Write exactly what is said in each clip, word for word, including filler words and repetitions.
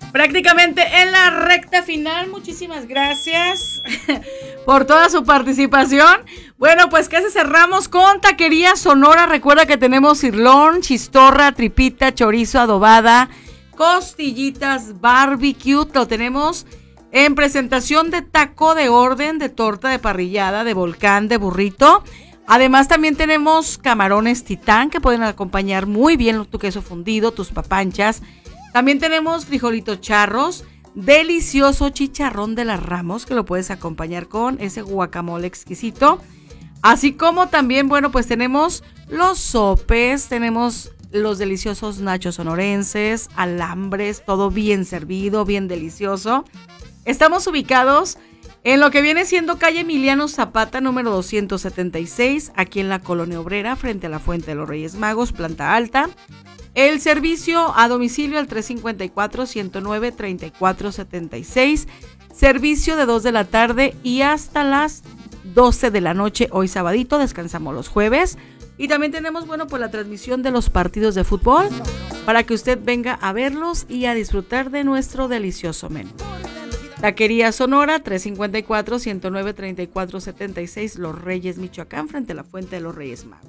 prácticamente en la recta final. Muchísimas gracias por toda su participación. Bueno, pues casi cerramos con Taquería Sonora. Recuerda que tenemos cirlón, chistorra, tripita, chorizo, adobada, costillitas, barbecue. Lo tenemos en presentación de taco de orden, de torta, de parrillada, de volcán, de burrito. Además también tenemos camarones titán que pueden acompañar muy bien tu queso fundido, tus papanchas. También tenemos frijolitos charros, delicioso chicharrón de las Ramos que lo puedes acompañar con ese guacamole exquisito. Así como también, bueno, pues tenemos los sopes, tenemos los deliciosos nachos sonorenses, alambres, todo bien servido, bien delicioso. Estamos ubicados en lo que viene siendo calle Emiliano Zapata, número doscientos setenta y seis, aquí en la Colonia Obrera, frente a la Fuente de los Reyes Magos, planta alta. El servicio a domicilio al tres cinco cuatro, uno cero nueve, tres cuatro siete seis. Servicio de dos de la tarde y hasta las doce de la noche, hoy sabadito, descansamos los jueves. Y también tenemos, bueno, pues la transmisión de los partidos de fútbol para que usted venga a verlos y a disfrutar de nuestro delicioso menú. Taquería Sonora, tres cinco cuatro, uno cero nueve, tres cuatro siete seis, Los Reyes, Michoacán, frente a la Fuente de los Reyes Magos.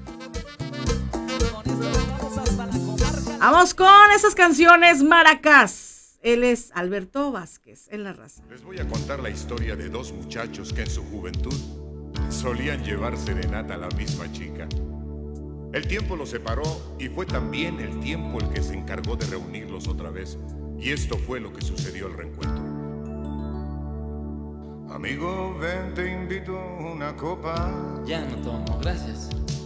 Vamos con esas canciones maracas. Él es Alberto Vázquez, en La Raza. Les voy a contar la historia de dos muchachos que en su juventud solían llevar serenata a la misma chica. El tiempo los separó y fue también el tiempo el que se encargó de reunirlos otra vez. Y esto fue lo que sucedió al reencuentro. Amigo, ven, te invito una copa. Ya no tomo, gracias.